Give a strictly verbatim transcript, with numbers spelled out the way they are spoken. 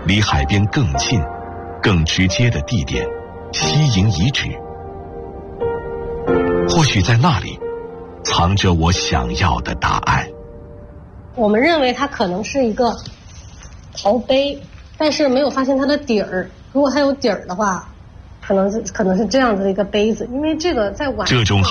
离海边更近、更直接的地点——西营遗址。或许在那里，藏着我想要的答案。 我们认为它可能是一个陶杯，但是没有发现它的底儿。如果它有底儿的话，可能是可能是这样子的一个杯子，因为这个在晚这种